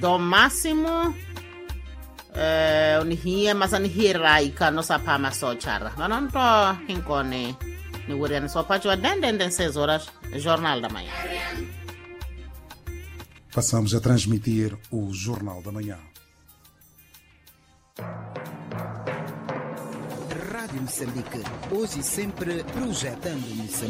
do máximo unihia mas anihiraika no sapama so chara manonto hinkone ni wurian so pacho denden 6 horas Jornal da Manhã. Passamos a transmitir o Jornal da Manhã. Rádio Moçambique, hoje e sempre projetando Moçambique.